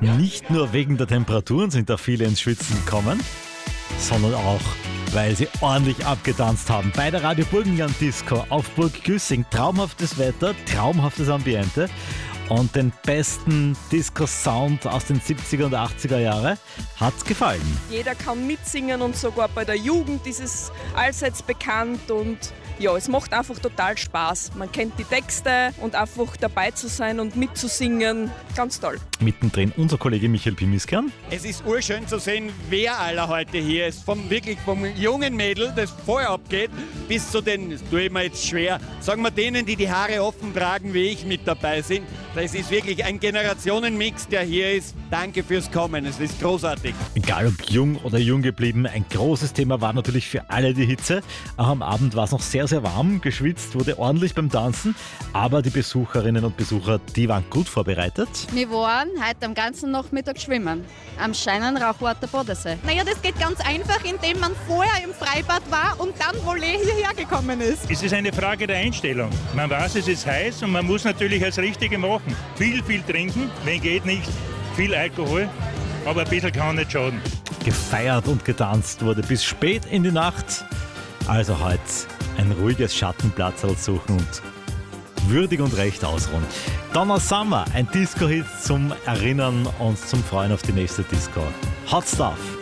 Nicht nur wegen der Temperaturen sind da viele ins Schwitzen gekommen, sondern auch, weil sie ordentlich abgetanzt haben. Bei der Radio Burgenland Disco auf Burg Güssing. Traumhaftes Wetter, traumhaftes Ambiente und den besten Disco-Sound aus den 70er und 80er Jahren hat's gefallen. Jeder kann mitsingen und sogar bei der Jugend ist es allseits bekannt und ja, es macht einfach total Spaß. Man kennt die Texte und einfach dabei zu sein und mitzusingen, ganz toll. Mittendrin unser Kollege Michael Pimiskern. Es ist urschön zu sehen, wer aller heute hier ist. Wirklich vom jungen Mädel, das vorher abgeht, bis zu den, das tue ich mir jetzt schwer, sagen wir denen, die die Haare offen tragen, wie ich mit dabei sind. Das ist wirklich ein Generationenmix, der hier ist. Danke fürs Kommen, es ist großartig. Egal ob jung oder jung geblieben, ein großes Thema war natürlich für alle die Hitze. Auch am Abend war es noch sehr, sehr warm, geschwitzt wurde ordentlich beim Tanzen, aber die Besucherinnen und Besucher, die waren gut vorbereitet. Wir waren heute am ganzen Nachmittag schwimmen, am Scheinen Rauchwater Bodensee. Naja, das geht ganz einfach, indem man vorher im Freibad war und dann wohl hierher gekommen ist. Es ist eine Frage der Einstellung. Man weiß, es ist heiß und man muss natürlich das Richtige machen. Viel trinken, wenn geht nicht, viel Alkohol, aber ein bisschen kann nicht schaden. Gefeiert und getanzt wurde bis spät in die Nacht. Also heute ein ruhiges Schattenplatzl suchen und würdig und recht ausruhen. Donna Summer, ein Disco-Hit zum Erinnern und zum Freuen auf die nächste Disco. Hot Stuff.